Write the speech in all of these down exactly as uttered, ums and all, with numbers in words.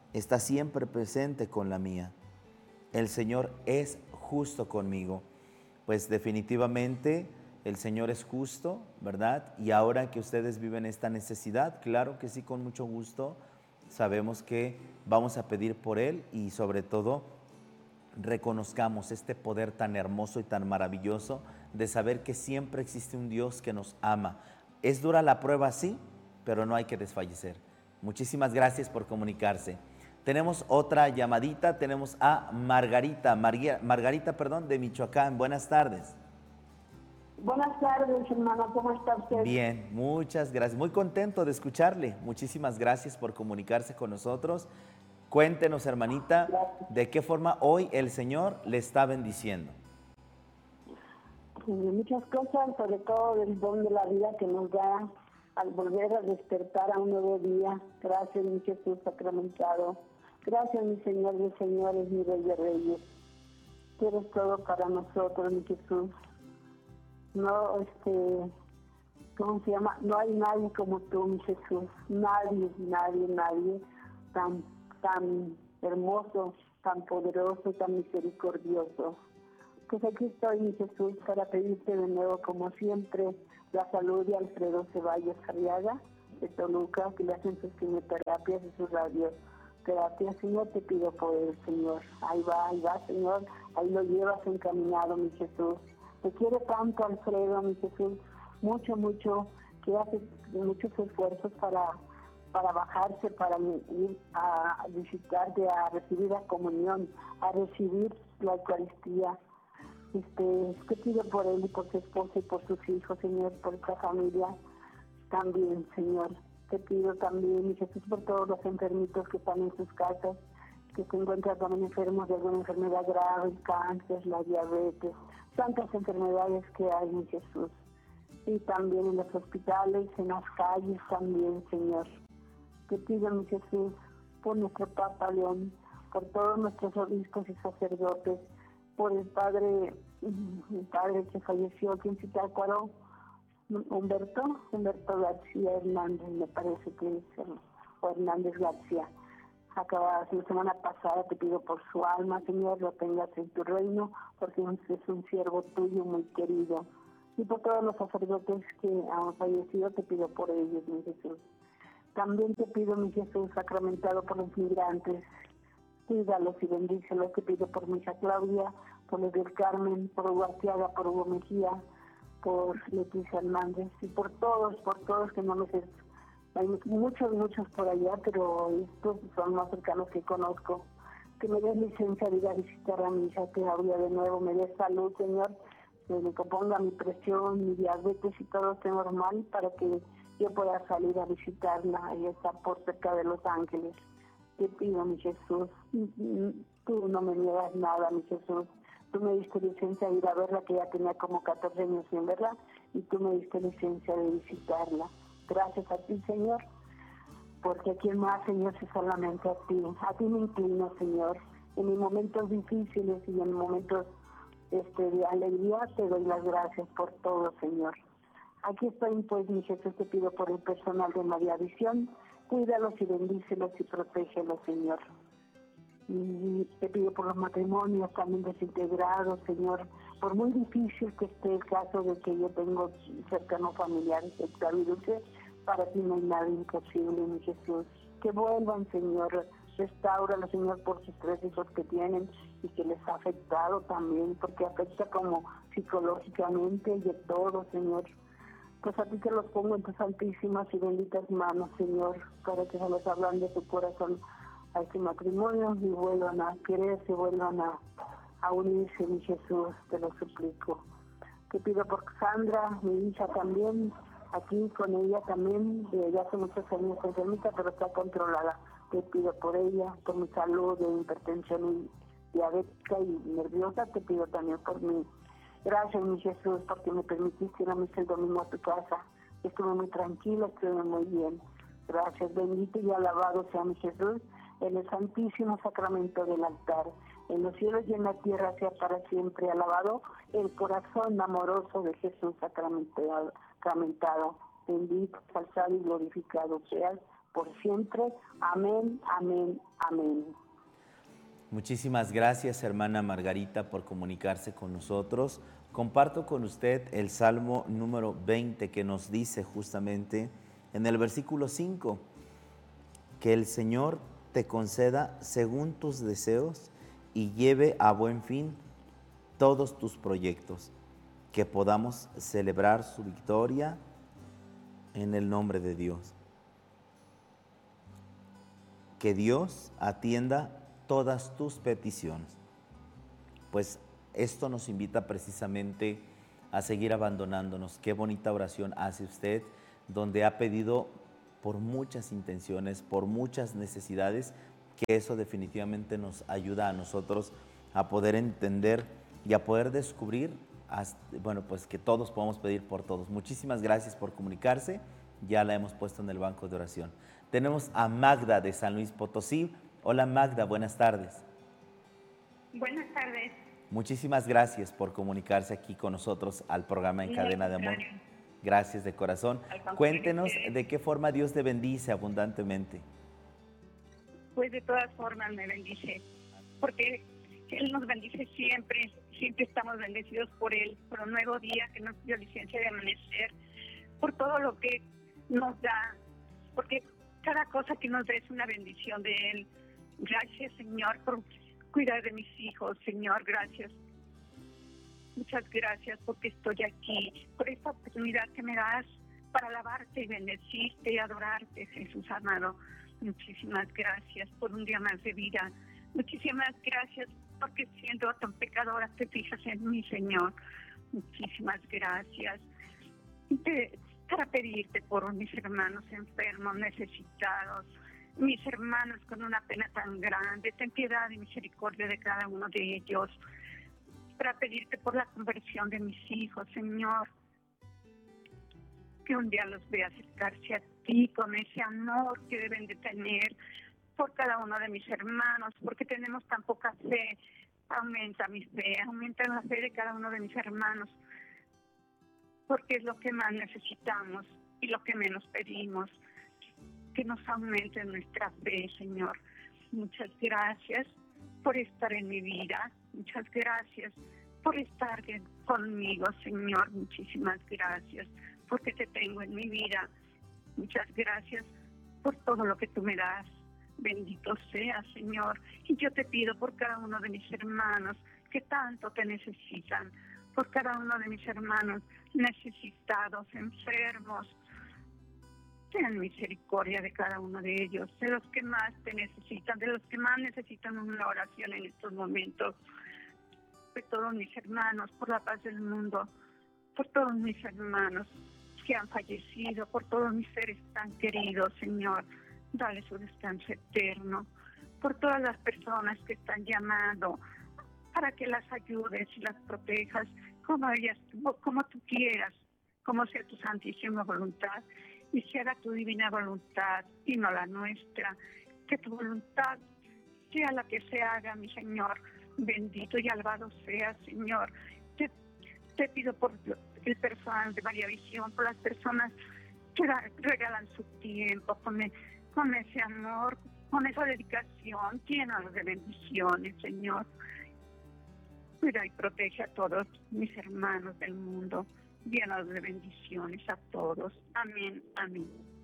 está siempre presente con la mía. El Señor es justo conmigo. Pues definitivamente el Señor es justo, ¿verdad? Y ahora que ustedes viven esta necesidad, claro que sí, con mucho gusto, sabemos que vamos a pedir por Él y sobre todo reconozcamos este poder tan hermoso y tan maravilloso de saber que siempre existe un Dios que nos ama. Es dura la prueba, sí, pero no hay que desfallecer. Muchísimas gracias por comunicarse. Tenemos otra llamadita, tenemos a Margarita, Marguer- Margarita, perdón, de Michoacán. Buenas tardes. Buenas tardes, hermano, ¿cómo está usted? Bien, muchas gracias. Muy contento de escucharle. Muchísimas gracias por comunicarse con nosotros. Cuéntenos, hermanita, Gracias. de qué forma hoy el Señor le está bendiciendo. Y muchas cosas, sobre todo del don de la vida que nos da al volver a despertar a un nuevo día. Gracias, mi Jesús sacramentado. Gracias, mi Señor de señores, mi Rey de reyes. Tú eres todo para nosotros, mi Jesús. No, este, ¿cómo se llama? No hay nadie como tú, mi Jesús. Nadie, nadie, nadie tan, tan hermoso, tan poderoso, tan misericordioso. Pues aquí estoy, mi Jesús, para pedirte de nuevo, como siempre, la salud de Alfredo Ceballos Arriaga, de Toluca, que le hacen sus quimioterapias y sus radioterapias. Señor, te pido por él, Señor. Ahí va, ahí va, Señor. Ahí lo llevas encaminado, mi Jesús. Te quiere tanto, Alfredo, mi Jesús. Mucho, mucho, que hace muchos esfuerzos para, para bajarse, para ir a visitarte, a recibir la comunión, a recibir la Eucaristía. Este, te pido por él y por su esposa y por sus hijos, Señor, por esta familia también, Señor. Te pido también, mi Jesús, por todos los enfermitos que están en sus casas, que se encuentran también enfermos de alguna enfermedad grave, el cáncer, la diabetes, tantas enfermedades que hay, mi Jesús. Y también en los hospitales, en las calles también, Señor. Te pido, mi Jesús, por nuestro Papa León, por todos nuestros obispos y sacerdotes, por el padre, el padre que falleció aquí en Zitácuaro, Humberto, Humberto García Hernández, me parece que es, o Hernández García. Acaba la semana pasada, te pido por su alma, Señor, lo tengas en tu reino, porque es un siervo tuyo muy querido. Y por todos los sacerdotes que han fallecido, te pido por ellos, mi Jesús. También te pido, mi Jesús, sacramentado por los migrantes, cuídalos y bendícelos. Te pido por mi hija Claudia, por los del Carmen, por Hugo Arteaga, por Hugo Mejía, por Leticia Hernández y por todos, por todos que no me sé. Hay muchos, muchos por allá, pero estos son más cercanos que conozco. Que me des licencia de ir a visitar a mi hija Claudia de nuevo, me des salud, Señor, que me componga mi presión, mi diabetes y todo esté normal para que yo pueda salir a visitarla. Ella está por cerca de Los Ángeles. Te pido, mi Jesús, tú no me niegas nada, mi Jesús. Tú me diste licencia de ir a verla, que ya tenía como catorce años sin verla, y tú me diste licencia de visitarla. Gracias a ti, Señor, porque a quien más, Señor, es solamente a ti. A ti me inclino, Señor. En mis momentos difíciles y en momentos este, de alegría, te doy las gracias por todo, Señor. Aquí estoy, pues, mi Jesús, te pido por el personal de María Visión. Cuídalos y bendícelos y protégelos, Señor. Y te pido por los matrimonios también desintegrados, Señor. Por muy difícil que esté el caso de que yo tengo cercanos familiares de para ti no hay nada imposible, mi Jesús. Que vuelvan, Señor. Restáuralos, Señor, por sus tres hijos que tienen y que les ha afectado también, porque afecta como psicológicamente y de todo, Señor. Pues a ti te los pongo en tus santísimas y benditas manos, Señor, para que se los hablan de tu corazón a este matrimonio y vuelvan a quererse, vuelvan a, a unirse, mi Jesús, te lo suplico. Te pido por Sandra, mi hija también, aquí con ella también, de ya hace muchos años enfermita, pero está controlada. Te pido por ella, por mi salud de hipertensión y diabética y nerviosa, te pido también por mí. Gracias, mi Jesús, porque me permitiste ir a misa el domingo a tu casa. Estuve muy tranquila, estuve muy bien. Gracias, bendito y alabado sea mi Jesús en el santísimo sacramento del altar. En los cielos y en la tierra sea para siempre alabado el corazón amoroso de Jesús sacramentado. sacramentado. Bendito, alzado y glorificado seas por siempre. Amén, amén, amén. Muchísimas gracias, hermana Margarita, por comunicarse con nosotros. Comparto con usted el Salmo número veinte, que nos dice justamente en el versículo cinco, que el Señor te conceda según tus deseos y lleve a buen fin todos tus proyectos, que podamos celebrar su victoria en el nombre de Dios. Que Dios atienda todas tus peticiones. Pues esto nos invita precisamente a seguir abandonándonos. Qué bonita oración hace usted, donde ha pedido por muchas intenciones, por muchas necesidades, que eso definitivamente nos ayuda a nosotros a poder entender y a poder descubrir, hasta, bueno, pues que todos podemos pedir por todos. Muchísimas gracias por comunicarse, ya la hemos puesto en el banco de oración. Tenemos a Magda de San Luis Potosí. Hola Magda, buenas tardes. Buenas tardes. Muchísimas gracias por comunicarse aquí con nosotros al programa En No, Cadena al de Amor. contrario. Gracias de corazón. Al contrario, Cuéntenos ustedes. de qué forma Dios te bendice abundantemente. Pues de todas formas me bendice, porque Él nos bendice siempre, siempre estamos bendecidos por Él, por un nuevo día que nos dio licencia de amanecer, por todo lo que nos da, porque cada cosa que nos da es una bendición de Él. Gracias, Señor, por cuidar de mis hijos, Señor, gracias. Muchas gracias porque estoy aquí, por esta oportunidad que me das para alabarte y bendecirte y adorarte, Jesús amado. Muchísimas gracias por un día más de vida. Muchísimas gracias porque siendo tan pecadora te fijas en mí, Señor. Muchísimas gracias. Te, para pedirte por mis hermanos enfermos, necesitados, mis hermanos con una pena tan grande, ten piedad y misericordia de cada uno de ellos. Para pedirte por la conversión de mis hijos, Señor, que un día los vea acercarse a ti con ese amor que deben de tener por cada uno de mis hermanos, porque tenemos tan poca fe. Aumenta mi fe, aumenta la fe de cada uno de mis hermanos, porque es lo que más necesitamos y lo que menos pedimos, que nos aumente nuestra fe, Señor. Muchas gracias por estar en mi vida, muchas gracias por estar conmigo, Señor, muchísimas gracias, porque te tengo en mi vida, muchas gracias por todo lo que tú me das. Bendito sea, Señor, y yo te pido por cada uno de mis hermanos que tanto te necesitan, por cada uno de mis hermanos necesitados, enfermos. Ten misericordia de cada uno de ellos, de los que más te necesitan, de los que más necesitan una oración en estos momentos. De todos mis hermanos, por la paz del mundo, por todos mis hermanos que han fallecido, por todos mis seres tan queridos, Señor. Dale su descanso eterno, por todas las personas que están llamando, para que las ayudes y las protejas, como ellas, como tú quieras, como sea tu santísima voluntad, y se haga tu divina voluntad y no la nuestra. Que tu voluntad sea la que se haga, mi Señor. Bendito y alabado sea, Señor. Te, te pido por el personal de María Visión, por las personas que regalan su tiempo, con el, con ese amor, con esa dedicación, llenos de bendiciones, Señor. Cuida y protege a todos mis hermanos del mundo, llenos de bendiciones a todos. Amén, amén.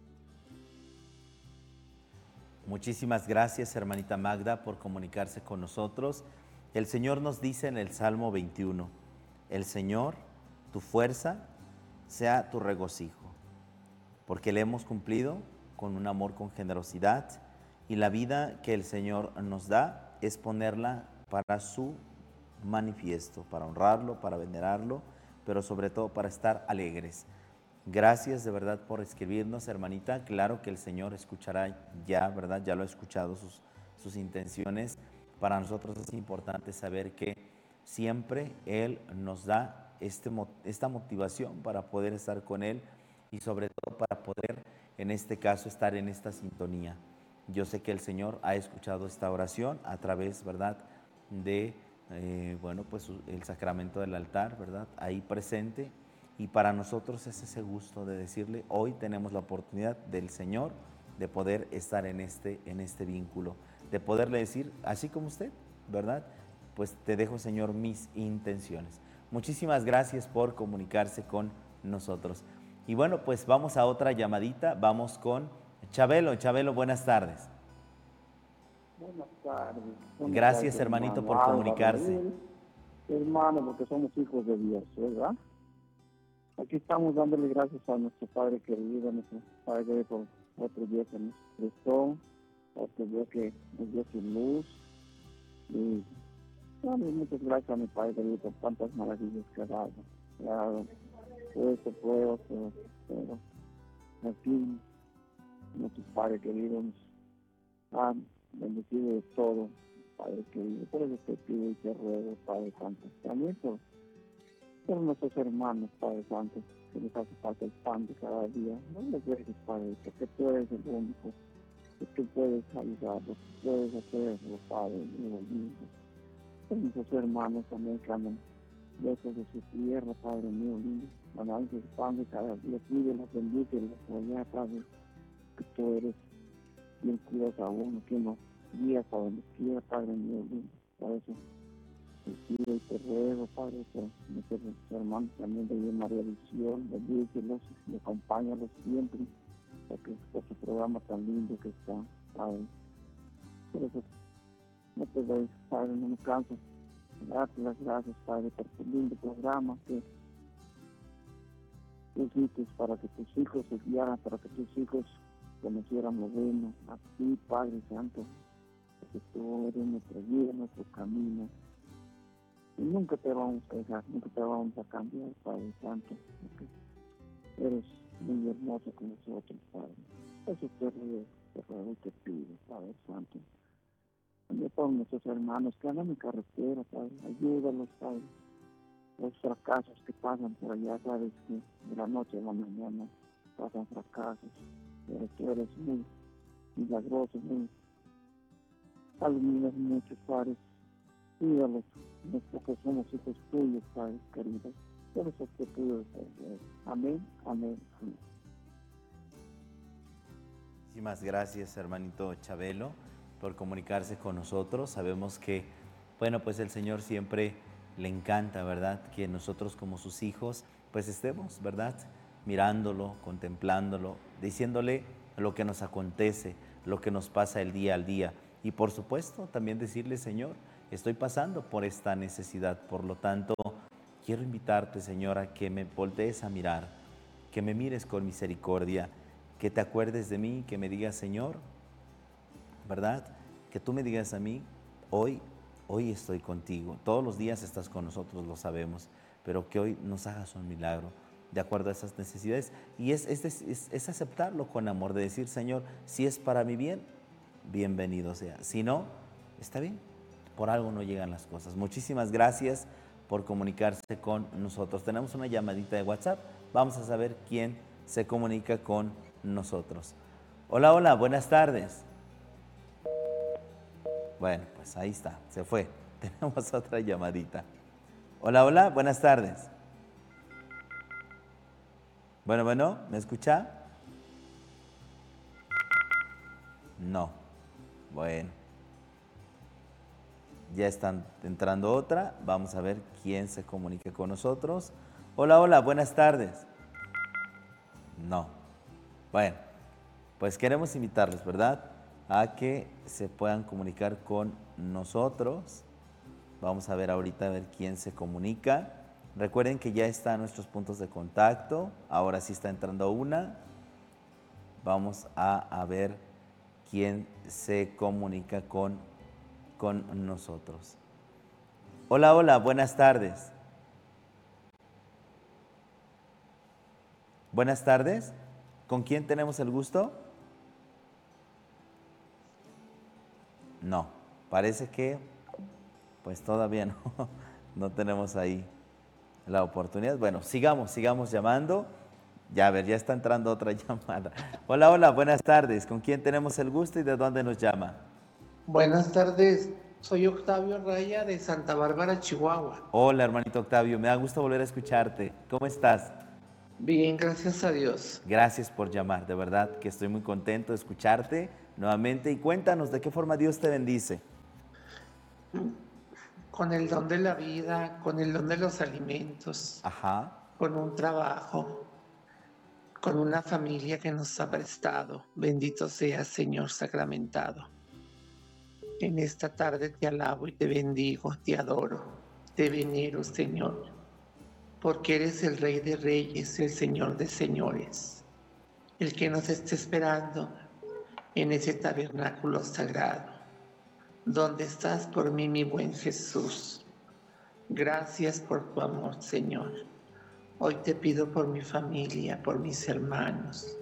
Muchísimas gracias, hermanita Magda, por comunicarse con nosotros. El Señor nos dice en el Salmo veintiuno, el Señor, tu fuerza, sea tu regocijo, porque le hemos cumplido con un amor con generosidad, y la vida que el Señor nos da es ponerla para su manifiesto, para honrarlo, para venerarlo, pero sobre todo para estar alegres. Gracias de verdad por escribirnos, hermanita. Claro que el Señor escuchará ya, ¿verdad? Ya lo ha escuchado sus, sus intenciones. Para nosotros es importante saber que siempre Él nos da este, esta motivación para poder estar con Él y sobre todo para poder, en este caso, estar en esta sintonía. Yo sé que el Señor ha escuchado esta oración a través, ¿verdad?, de, eh, bueno, pues el sacramento del altar, ¿verdad?, ahí presente. Y para nosotros es ese gusto de decirle, hoy tenemos la oportunidad del Señor de poder estar en este, en este vínculo, de poderle decir, así como usted, ¿verdad? Pues te dejo, Señor, mis intenciones. Muchísimas gracias por comunicarse con nosotros. Y bueno, pues vamos a otra llamadita, vamos con Chabelo. Chabelo, buenas tardes. Buenas tardes. Buenas Gracias, tardes, hermanito, hermano por Álvaro, comunicarse. eh, Hermano, porque somos hijos de Dios, ¿verdad? Aquí estamos dándole gracias a nuestro Padre querido, a nuestro Padre querido por otro día que nos prestó, otro día que nos dio su luz. Y dale muchas gracias a mi Padre querido por tantas maravillas que ha dado. Que ha dado esto, pruebas, pero, pero aquí nuestro Padre querido nos ha bendecido de todo, Padre querido. Por eso te pido y te ruego, Padre Santo, también por, por nuestros hermanos, Padre Santo, que les hace falta el pan de cada día. No les dejes, Padre, porque tú eres el único, que tú puedes ayudarlos, puedes hacerlo, Padre, mío lindo. Por nuestros hermanos también que andan lejos de su tierra, Padre mío lindo, ganando el pan de cada día, pídelos, bendícelos, allá, Padre, que tú eres quien cuidas a uno, quien nos guía para donde quiera, Padre mío lindo. Por eso te pido y te ruego, Padre, por nuestros hermanos también de María Visión, bendícelos y acompáñalos siempre, porque por su programa tan lindo que está, Padre. Por eso no te doy, Padre, no me canso. Darte las gracias, Padre, por tu lindo programa que tú hiciste para que tus hijos se guiaran, para que tus hijos conocieran lo bueno, a ti, Padre Santo, porque tú eres nuestra guía, nuestro camino. Y nunca te vamos a dejar, nunca te vamos a cambiar, Padre Santo, porque eres muy hermoso con nosotros, Padre. Eso te ruego, te ruego y te pido, Padre Santo. También por nuestros hermanos que andan en carretera, Padre, ayúdalos, Padre. Los fracasos que pasan por allá, sabes que de la noche a la mañana pasan fracasos, pero tú eres muy milagroso, muy iluminas muchos, Padre. Cuídalos, nosotros somos hijos tuyos, Padre querido. Por eso te pido, amén, amén, amén. Muchísimas gracias, hermanito Chabelo, por comunicarse con nosotros. Sabemos que, bueno, pues el Señor siempre le encanta, ¿verdad? Que nosotros como sus hijos, pues estemos, ¿verdad? Mirándolo, contemplándolo, diciéndole lo que nos acontece, lo que nos pasa el día al día. Y por supuesto, también decirle, Señor, estoy pasando por esta necesidad, por lo tanto, quiero invitarte, Señor, a que me voltees a mirar, que me mires con misericordia, que te acuerdes de mí, que me digas, Señor, ¿verdad? Que tú me digas a mí, hoy, hoy estoy contigo. Todos los días estás con nosotros, lo sabemos, pero que hoy nos hagas un milagro de acuerdo a esas necesidades. Y es, es, es, es aceptarlo con amor, de decir, Señor, si es para mi bien, bienvenido sea. Si no, está bien. Por algo no llegan las cosas. Muchísimas gracias por comunicarse con nosotros. Tenemos una llamadita de WhatsApp. Vamos a saber quién se comunica con nosotros. Hola, hola, buenas tardes. Bueno, pues ahí está, se fue. Tenemos otra llamadita. Hola, hola, buenas tardes. Bueno, bueno, ¿me escucha? No. Bueno. Ya están entrando otra. Vamos a ver quién se comunica con nosotros. Hola, hola, buenas tardes. No. Bueno, pues queremos invitarles, ¿verdad?, a que se puedan comunicar con nosotros. Vamos a ver ahorita a ver quién se comunica. Recuerden que ya están nuestros puntos de contacto. Ahora sí está entrando una. Vamos a, a ver quién se comunica con, con nosotros. Hola, hola, buenas tardes. Buenas tardes. ¿Con quién tenemos el gusto? No, parece que pues todavía no, no tenemos ahí la oportunidad. Bueno, sigamos, sigamos llamando. Ya, a ver, ya está entrando otra llamada. Hola, hola, buenas tardes. ¿Con quién tenemos el gusto y de dónde nos llama? Buenas tardes, soy Octavio Raya de Santa Bárbara, Chihuahua. Hola, hermanito Octavio, me da gusto volver a escucharte. ¿Cómo estás? Bien, gracias a Dios. Gracias por llamar, de verdad que estoy muy contento de escucharte nuevamente. Y cuéntanos de qué forma Dios te bendice. Con el don de la vida, con el don de los alimentos, Ajá. con un trabajo, con una familia que nos ha prestado. Bendito seas, Señor sacramentado. En esta tarde te alabo y te bendigo, te adoro, te venero, Señor, porque eres el Rey de Reyes, el Señor de Señores, el que nos está esperando en ese tabernáculo sagrado. ¿Dónde estás por mí, mi buen Jesús? Gracias por tu amor, Señor. Hoy te pido por mi familia, por mis hermanos,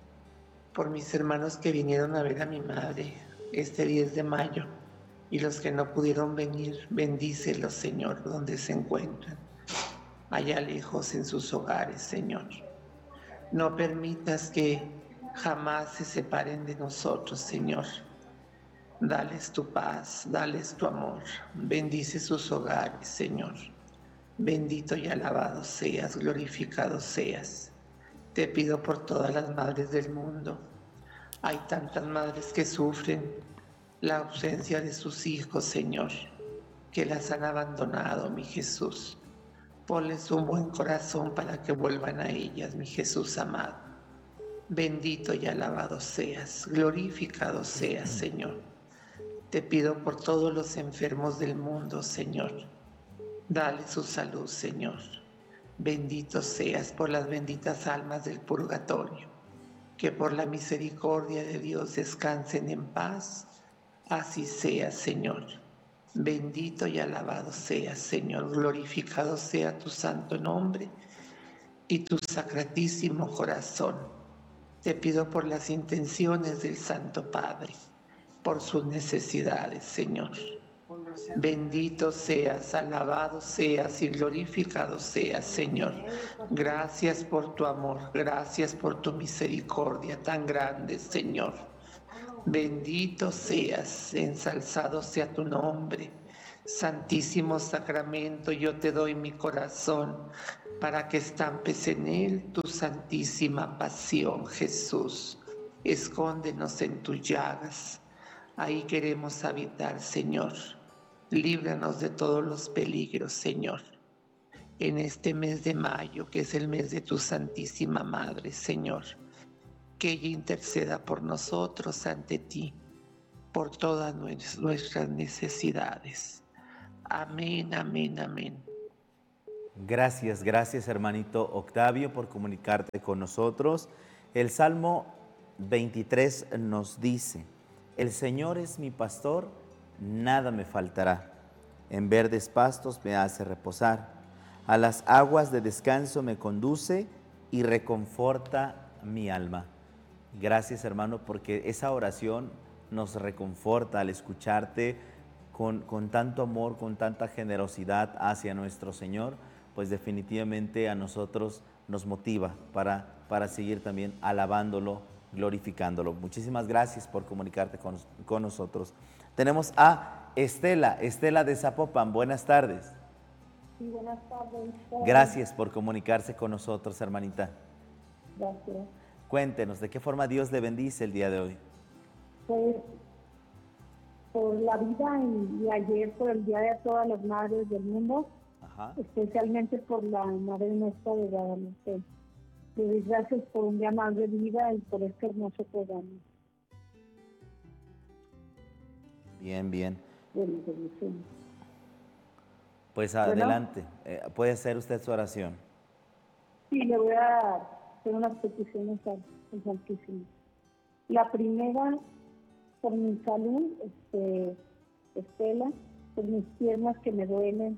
por mis hermanos que vinieron a ver a mi madre este diez de mayo y los que no pudieron venir, bendícelos, Señor, donde se encuentran, allá lejos en sus hogares, Señor. No permitas que jamás se separen de nosotros, Señor. Dales tu paz, dales tu amor, bendice sus hogares, Señor. Bendito y alabado seas, glorificado seas. Te pido por todas las madres del mundo. Hay tantas madres que sufren la ausencia de sus hijos, Señor, que las han abandonado, mi Jesús. Ponles un buen corazón para que vuelvan a ellas, mi Jesús amado. Bendito y alabado seas, glorificado seas, Señor. Te pido por todos los enfermos del mundo, Señor. Dale su salud, Señor. Bendito seas por las benditas almas del purgatorio, que por la misericordia de Dios descansen en paz. Así sea, Señor. Bendito y alabado seas, Señor. Glorificado sea tu santo nombre y tu sacratísimo corazón. Te pido por las intenciones del Santo Padre, por sus necesidades, Señor. Bendito seas, alabado seas y glorificado seas, Señor. Gracias por tu amor, gracias por tu misericordia tan grande, Señor. Bendito seas, ensalzado sea tu nombre. Santísimo Sacramento, yo te doy mi corazón para que estampes en él tu santísima pasión, Jesús. Escóndenos en tus llagas. Ahí queremos habitar, Señor. Líbranos de todos los peligros, Señor. En este mes de mayo, que es el mes de tu Santísima Madre, Señor, que ella interceda por nosotros ante ti, por todas nuestras necesidades. Amén, amén, amén. Gracias, gracias hermanito Octavio por comunicarte con nosotros. El Salmo veintitrés nos dice: el Señor es mi pastor, nada me faltará. En verdes pastos me hace reposar. A las aguas de descanso me conduce y reconforta mi alma. Gracias, hermano, porque esa oración nos reconforta al escucharte con, con tanto amor, con tanta generosidad hacia nuestro Señor, pues definitivamente a nosotros nos motiva para, para seguir también alabándolo, glorificándolo. Muchísimas gracias por comunicarte con, con nosotros. Tenemos a Estela, Estela de Zapopan. Buenas tardes. Sí, buenas tardes. Gracias por comunicarse con nosotros, hermanita. Gracias. Cuéntenos, ¿de qué forma Dios le bendice el día de hoy? Pues por la vida y, y ayer por el Día de todas las madres del mundo, Ajá. especialmente por la Madre Nuestra de Guadalupe. Le doy gracias por un día más de vida y por este hermoso programa. Bien, bien. Bueno, bendiciones. Pues Bueno. adelante, eh, puede hacer usted su oración. Sí, le voy a hacer unas peticiones al, al Santísimo. La primera, por mi salud, este, Estela, por mis piernas que me duelen,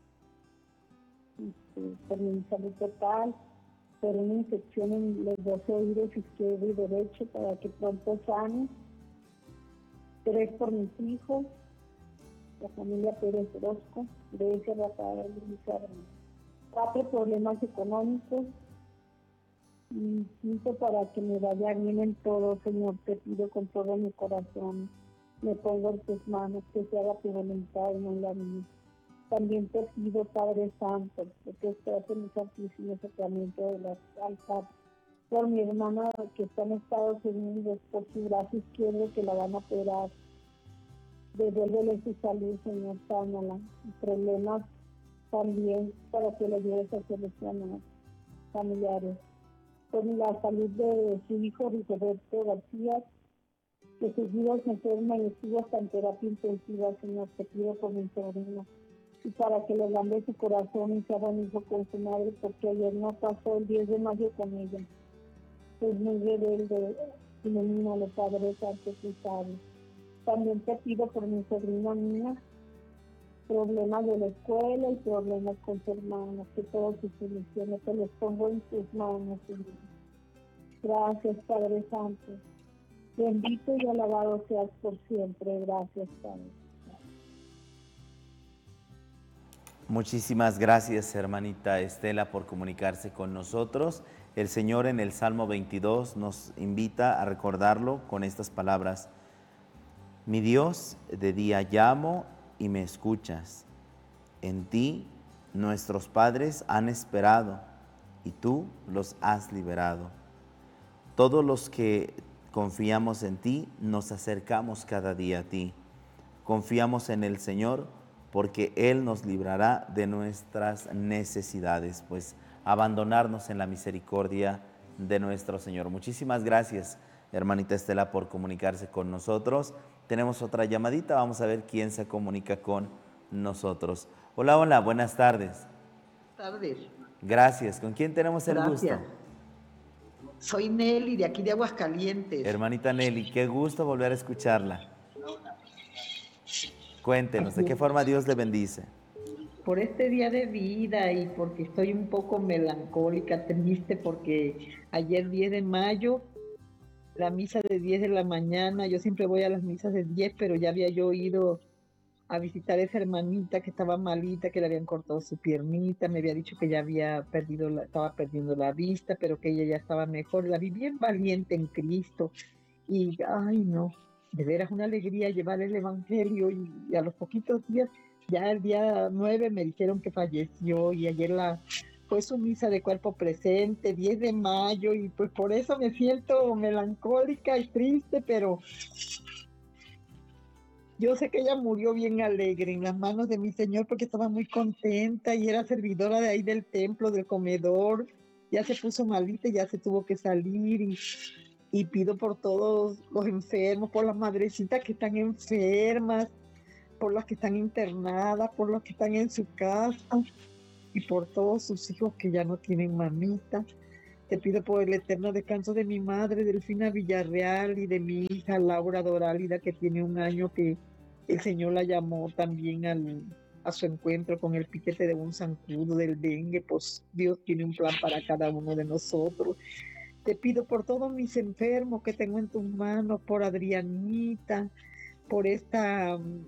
este, por mi salud total, por una infección en los dos oídos izquierdo y derecho para que pronto sane. Tres, por mis hijos, la familia Pérez Orozco, de ese Rafael y Lizardo. Cuatro, problemas económicos. Y quinto, para que me vaya bien en todo, Señor, te pido con todo mi corazón, me pongo en tus manos, que se haga tu voluntad y no la mía. También te pido, Padre Santo, que estés en el Santísimo Sacramento de las altar, por mi hermana que está en Estados Unidos, por su brazo izquierdo que la van a operar. Devuélvele su salud, Señor, sánala. Y problemas también para que le ayudes a solucionar familiares. Por la salud de su hijo Roberto García, que seguido se enferma y estuvo hasta en terapia intensiva, Señor, te pido por mi sobrino. Y para que le blande su corazón y se haga un hijo con su madre, porque ayer no pasó el diez de mayo con ella. Es muy rebelde, ilumínalo, Padre Santo, tú sabes. También te pido por mi sobrina mía, problemas de la escuela y problemas con su hermano, que todos sus soluciones te los pongo en tus manos, Señor. Gracias, Padre Santo. Bendito y alabado seas por siempre. Gracias, Padre. Muchísimas gracias, hermanita Estela, por comunicarse con nosotros. El Señor en el Salmo veintidós nos invita a recordarlo con estas palabras. Mi Dios, de día llamo y me escuchas. En ti nuestros padres han esperado y tú los has liberado. Todos los que confiamos en ti nos acercamos cada día a ti. Confiamos en el Señor porque Él nos librará de nuestras necesidades, pues abandonarnos en la misericordia de nuestro Señor. Muchísimas gracias, hermanita Estela, por comunicarse con nosotros. Tenemos otra llamadita, vamos a ver quién se comunica con nosotros. Hola, hola, buenas tardes. Buenas tardes. Gracias. ¿Con quién tenemos el Gracias. gusto? Soy Nelly, de aquí de Aguascalientes. Hermanita Nelly, qué gusto volver a escucharla. Cuéntenos, ¿de qué forma Dios le bendice? Por este día de vida y porque estoy un poco melancólica, triste, porque ayer diez de mayo, la misa de diez de la mañana, yo siempre voy a las misas de diez, pero ya había yo ido a visitar a esa hermanita que estaba malita, que le habían cortado su piernita, me había dicho que ya había perdido, la, estaba perdiendo la vista, pero que ella ya estaba mejor. La vi bien valiente en Cristo y, ay no, de veras una alegría llevar el evangelio y, y a los poquitos días, ya el día nueve me dijeron que falleció y ayer la fue su misa de cuerpo presente, diez de mayo, y pues por eso me siento melancólica y triste, pero yo sé que ella murió bien alegre en las manos de mi Señor porque estaba muy contenta y era servidora de ahí del templo, del comedor. Ya se puso malita y ya se tuvo que salir y, y pido por todos los enfermos, por las madrecitas que están enfermas, por las que están internadas, por las que están en su casa y por todos sus hijos que ya no tienen mamita. Te pido por el eterno descanso de mi madre, Delfina Villarreal, y de mi hija Laura Dorálida, que tiene un año que el Señor la llamó también al, a su encuentro con el piquete de un zancudo del dengue. Pues Dios tiene un plan para cada uno de nosotros. Te pido por todos mis enfermos que tengo en tus manos, por Adrianita, por esta um,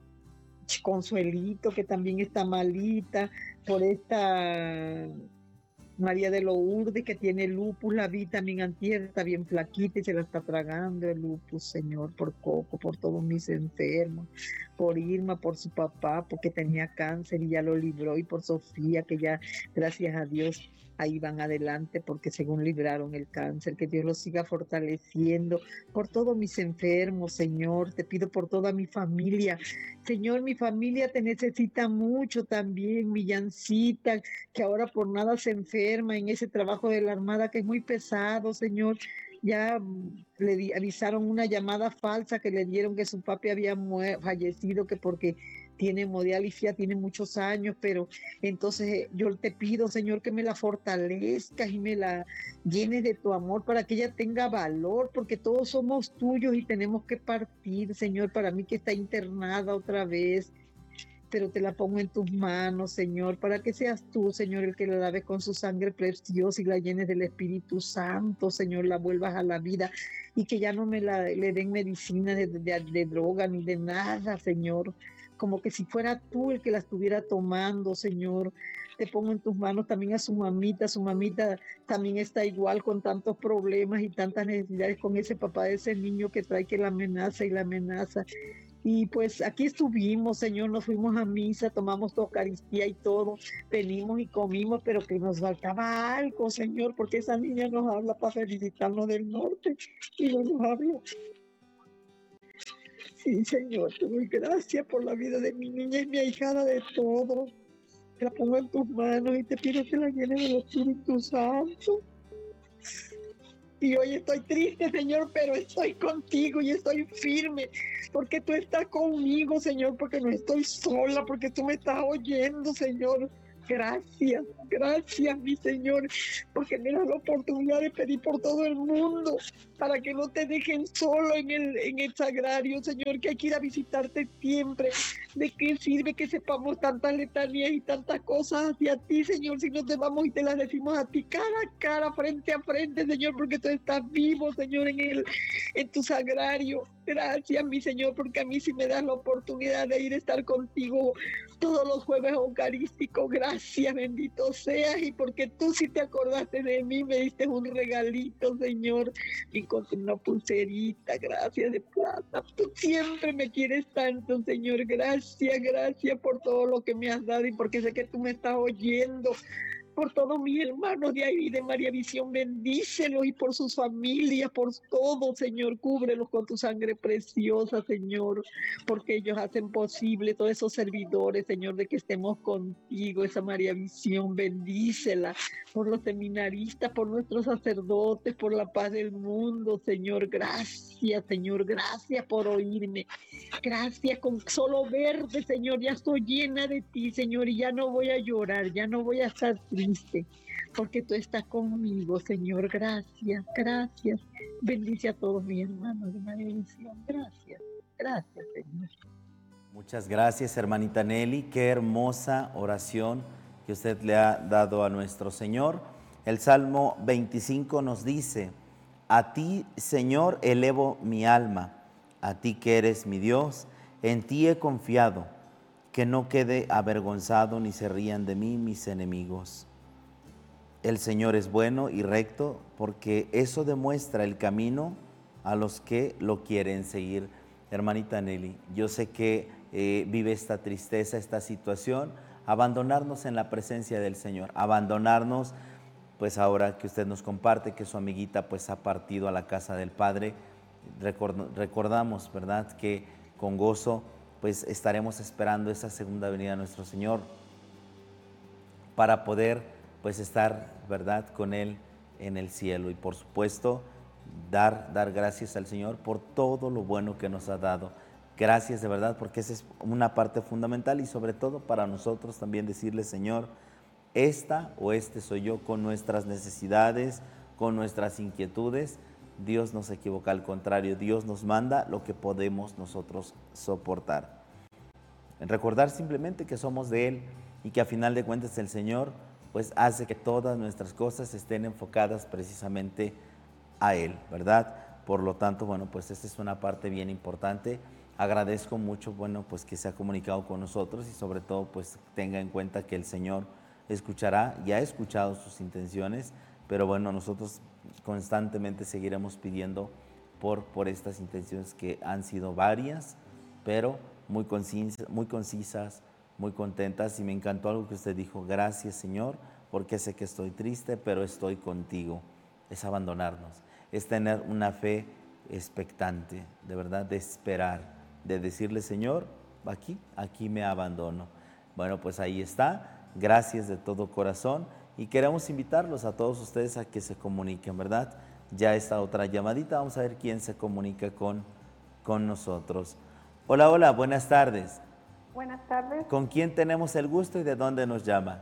Consuelito, que también está malita, por esta María de Lourdes, que tiene lupus, la vi también antier, está bien flaquita y se la está tragando el lupus, Señor, por Coco, por todos mis enfermos, por Irma, por su papá, porque tenía cáncer y ya lo libró, y por Sofía, que ya, gracias a Dios, ahí van adelante, porque según libraron el cáncer, que Dios los siga fortaleciendo, por todos mis enfermos, Señor, te pido por toda mi familia, Señor, mi familia te necesita mucho también, mi Yancita, que ahora por nada se enferma en ese trabajo de la Armada, que es muy pesado, Señor. Ya le di, avisaron una llamada falsa que le dieron que su papi había fallecido, que porque tiene hemodiálisis, ya tiene muchos años, pero entonces yo te pido, Señor, que me la fortalezcas y me la llenes de tu amor para que ella tenga valor, porque todos somos tuyos y tenemos que partir, Señor, para mí que está internada otra vez, pero te la pongo en tus manos, Señor, para que seas tú, Señor, el que la laves con su sangre preciosa y la llenes del Espíritu Santo, Señor, la vuelvas a la vida y que ya no me la, le den medicina de, de, de droga ni de nada, Señor, como que si fuera tú el que la estuviera tomando, Señor. Te pongo en tus manos también a su mamita, su mamita también está igual con tantos problemas y tantas necesidades con ese papá de ese niño que trae que la amenaza y la amenaza. Y pues aquí estuvimos, Señor, nos fuimos a misa, tomamos la Eucaristía y todo, venimos y comimos, pero que nos faltaba algo, Señor, porque esa niña nos habla para felicitarnos del norte y no nos habla. Sí, Señor, te doy gracias por la vida de mi niña y mi ahijada de todo. Te la pongo en tus manos y te pido que la llenes del Espíritu Santo. Y hoy estoy triste, Señor, pero estoy contigo y estoy firme, porque tú estás conmigo, Señor, porque no estoy sola, porque tú me estás oyendo, Señor. Gracias, gracias, mi Señor, porque me das la oportunidad de pedir por todo el mundo, para que no te dejen solo en el, en el sagrario, Señor, que hay que ir a visitarte siempre. ¿De qué sirve que sepamos tantas letanías y tantas cosas hacia ti, Señor, si no te vamos y te las decimos a ti cara a cara, frente a frente, Señor, porque tú estás vivo, Señor, en, el, en tu sagrario? Gracias, mi Señor, porque a mí sí me das la oportunidad de ir a estar contigo todos los jueves eucarísticos. Gracias, bendito seas, y porque tú sí te acordaste de mí, me diste un regalito, Señor, y encontré una pulserita, gracias, de plata. Tú siempre me quieres tanto, Señor. Gracias, gracias por todo lo que me has dado y porque sé que tú me estás oyendo. Por todos mis hermanos de ahí de María Visión, bendícelos, y por sus familias, por todo, Señor, cúbrelos con tu sangre preciosa, Señor, porque ellos hacen posible, todos esos servidores, Señor, de que estemos contigo. Esa María Visión, bendícela, por los seminaristas, por nuestros sacerdotes, por la paz del mundo, Señor. Gracias, Señor, gracias por oírme. Gracias, con solo verte, Señor, ya estoy llena de ti, Señor, y ya no voy a llorar, ya no voy a estar triste, porque tú estás conmigo, Señor. Gracias, gracias. Bendice a todos mis hermanos de María Visión. Gracias, gracias, Señor. Muchas gracias, hermanita Nelly. Qué hermosa oración que usted le ha dado a nuestro Señor. El Salmo veinticinco nos dice: a ti, Señor, elevo mi alma. A ti que eres mi Dios, en ti he confiado, que no quede avergonzado ni se rían de mí mis enemigos. El Señor es bueno y recto, porque eso demuestra el camino a los que lo quieren seguir. Hermanita Nelly, yo sé que eh, vive esta tristeza, esta situación, abandonarnos en la presencia del Señor, abandonarnos, pues ahora que usted nos comparte que su amiguita pues ha partido a la casa del Padre. Recordamos, ¿verdad?, que con gozo pues estaremos esperando esa segunda venida de nuestro Señor para poder pues estar, ¿verdad?, con Él en el cielo. Y por supuesto dar, dar gracias al Señor por todo lo bueno que nos ha dado. Gracias de verdad, porque esa es una parte fundamental, y sobre todo para nosotros también decirle: Señor, esta o este soy yo, con nuestras necesidades, con nuestras inquietudes. Dios no se equivoca, al contrario, Dios nos manda lo que podemos nosotros soportar. Recordar simplemente que somos de Él y que a final de cuentas el Señor pues hace que todas nuestras cosas estén enfocadas precisamente a Él, ¿verdad? Por lo tanto, bueno, pues esta es una parte bien importante. Agradezco mucho, bueno, pues que se ha comunicado con nosotros, y sobre todo pues tenga en cuenta que el Señor escuchará y ha escuchado sus intenciones, pero bueno, nosotros constantemente seguiremos pidiendo por, por estas intenciones, que han sido varias, pero muy concisas, muy concisas, muy contentas. Y me encantó algo que usted dijo: gracias, Señor, porque sé que estoy triste, pero estoy contigo. Es abandonarnos, es tener una fe expectante, de verdad, de esperar, de decirle: Señor, aquí, aquí me abandono. Bueno, pues ahí está. Gracias de todo corazón, y queremos invitarlos a todos ustedes a que se comuniquen, ¿verdad? Ya está otra llamadita, vamos a ver quién se comunica con, con nosotros. Hola, hola, buenas tardes. Buenas tardes. ¿Con quién tenemos el gusto y de dónde nos llama?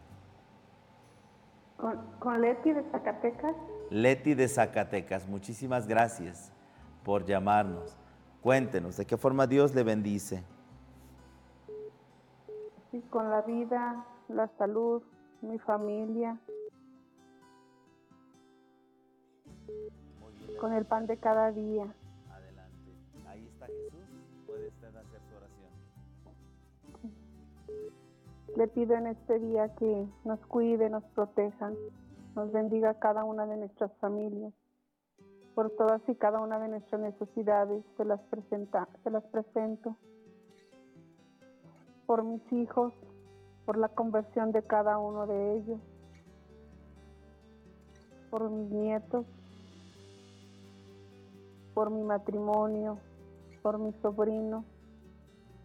Con, con Leti de Zacatecas. Leti de Zacatecas, muchísimas gracias por llamarnos. Cuéntenos, ¿de qué forma Dios le bendice? Sí, con la vida, la salud, mi familia, con el pan de cada día. Adelante. Ahí está Jesús. Puede usted hacer su oración. Le pido en este día que nos cuide, nos proteja, nos bendiga a cada una de nuestras familias, por todas y cada una de nuestras necesidades, se las, presenta, se las presento. Por mis hijos, por la conversión de cada uno de ellos, por mis nietos, por mi matrimonio, por mi sobrino,